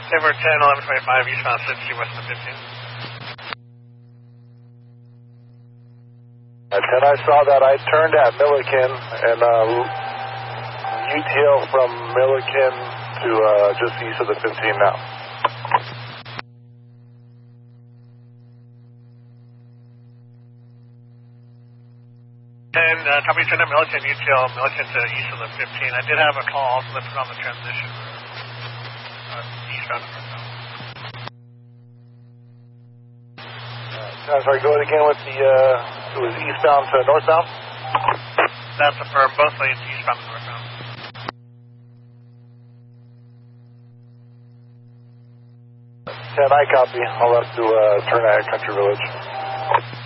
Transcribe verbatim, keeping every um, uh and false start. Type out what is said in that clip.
Saber ten, eleven twenty-five, eastbound sixty, west of fifteen. At ten, I saw that. I turned at Milliken and uh, U T L from Milliken to uh, just east of the fifteen now. And uh, copy turn at Milliken, U T L, Milliken to east of the fifteen. I did have a call also lifted on the transition. Uh, eastbound to northbound. Uh, sorry, go ahead again with the, uh, it was eastbound to northbound? That's affirmed, both lanes eastbound to northbound. ten, I copy. I'll have to uh, turn at Country Village.